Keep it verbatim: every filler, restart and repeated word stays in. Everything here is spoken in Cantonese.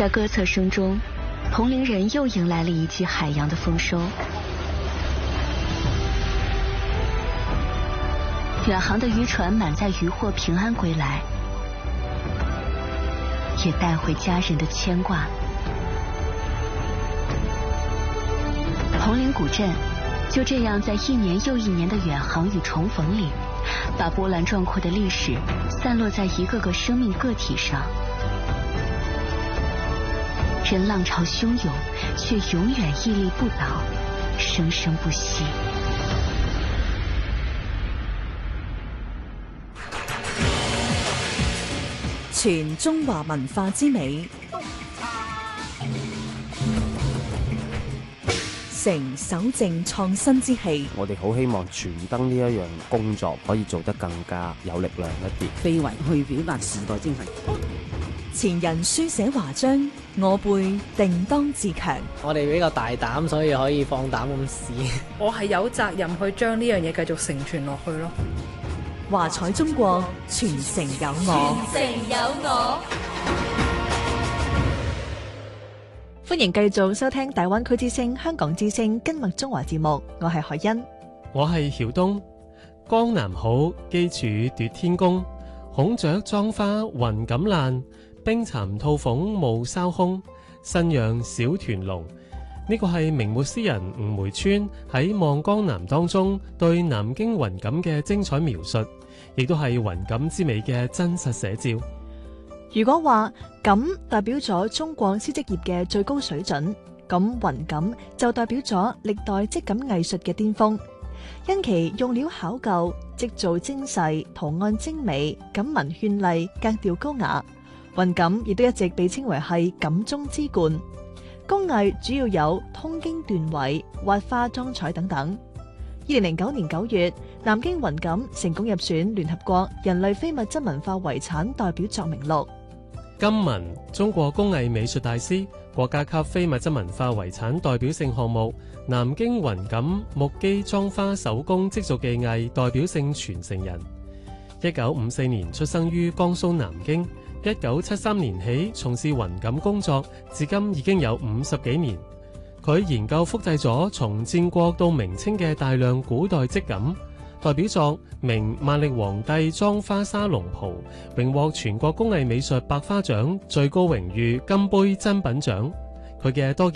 在歌策声中，同龄人又迎来了一季海洋的丰收。远航的渔船满载渔获平安归来，也带回家人的牵挂。红岭古镇就这样在一年又一年的远航与重逢里，把波澜壮阔的历史散落在一个个生命个体上。任浪潮汹涌，却永远屹立不倒，生生不息。 全中華文化之美，成守正創新之氣。 我哋好希望傳燈呢一樣工作可以做得更加有力量一啲， 非遺去表達時代精神。 前人書寫華章，我輩定當自強。 我哋比較大膽，所以可以放膽咁試。 我係有責任去將呢樣嘢繼續承傳落去咯。 華彩中國，傳承有我。 傳承有我。 歡迎繼續收聽大灣區之聲、香港之聲根脈中華節目，我係海欣， 我係曉東。江南好，機柱奪天工，孔雀裝花雲錦爛，冰蠶吐鳳霧筲空，新陽小團龍。呢個係明末詩人吳梅村喺《望江南》當中對南京雲錦嘅精彩描述，亦都係雲錦之美嘅真實寫照。 如果話錦代表咗中國絲織業嘅最高水準，咁雲錦就代表咗歷代織錦藝術嘅巔峰。因其用料考究、織造精細、圖案精美、錦紋絢麗、格調高雅，雲錦亦都一直被稱為係錦中之冠。工藝主要有通經斷緯、挖花裝彩等等。二零零九年九月，南京雲錦成功入選聯合國人類非物質文化遺產代表作名錄。 金文，中國工藝美術大師，國家級非物質文化遺產代表性項目，南京雲錦木機裝花手工織造技藝代表性傳承人。一九五四年出生於江蘇南京，一九七三年起從事雲錦工作，至今已經有五十幾年。佢研究複製咗從戰國到明清嘅大量古代織錦。代表作明萬曆皇帝裝花紗龍袍，榮獲全國工藝美術百花獎最高榮譽金杯珍品獎。佢嘅多